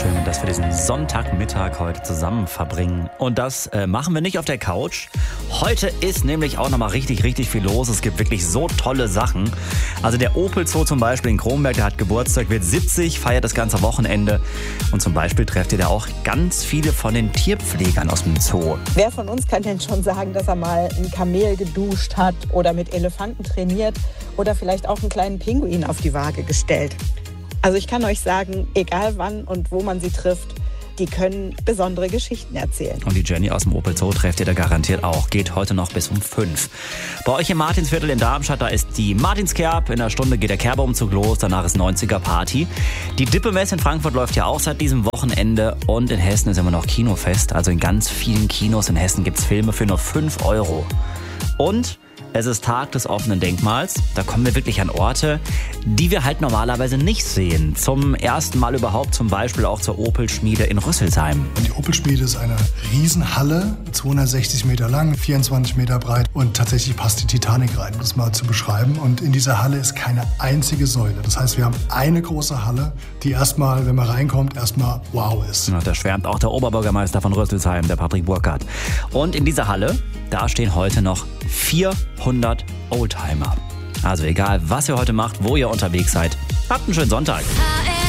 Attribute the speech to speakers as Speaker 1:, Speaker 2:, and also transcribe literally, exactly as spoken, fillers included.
Speaker 1: Schön, dass wir diesen Sonntagmittag heute zusammen verbringen. Und das äh, machen wir nicht auf der Couch. Heute ist nämlich auch nochmal richtig, richtig viel los. Es gibt wirklich so tolle Sachen. Also der Opel Zoo zum Beispiel in Kronberg, der hat Geburtstag, wird siebzig, feiert das ganze Wochenende. Und zum Beispiel trefft ihr da auch ganz viele von den Tierpflegern aus dem Zoo.
Speaker 2: Wer von uns kann denn schon sagen, dass er mal ein Kamel geduscht hat oder mit Elefanten trainiert oder vielleicht auch einen kleinen Pinguin auf die Waage gestellt? Also ich kann euch sagen, egal wann und wo man sie trifft, die können besondere Geschichten erzählen.
Speaker 1: Und die Jenny aus dem Opel Zoo trefft ihr da garantiert auch. Geht heute noch bis um fünf. Bei euch im Martinsviertel in Darmstadt, da ist die Martinskerb. In einer Stunde geht der Kerberumzug los, danach ist neunziger Party. Die Dippemesse in Frankfurt läuft ja auch seit diesem Wochenende. Und in Hessen ist immer noch Kinofest. Also in ganz vielen Kinos in Hessen gibt's Filme für nur fünf Euro. Und es ist Tag des offenen Denkmals. Da kommen wir wirklich an Orte, die wir halt normalerweise nicht sehen. Zum ersten Mal überhaupt zum Beispiel auch zur Opel-Schmiede in Rüsselsheim.
Speaker 3: Und die Opel-Schmiede ist eine Riesenhalle, zweihundertsechzig Meter lang, vierundzwanzig Meter breit und tatsächlich passt die Titanic rein, um das mal zu beschreiben. Und in dieser Halle ist keine einzige Säule. Das heißt, wir haben eine große Halle, die erstmal, wenn man reinkommt, erstmal wow ist.
Speaker 1: Ja, da schwärmt auch der Oberbürgermeister von Rüsselsheim, der Patrick Burkhardt. Und in dieser Halle, da stehen heute noch vierhundert Oldtimer. Also egal, was ihr heute macht, wo ihr unterwegs seid, habt einen schönen Sonntag.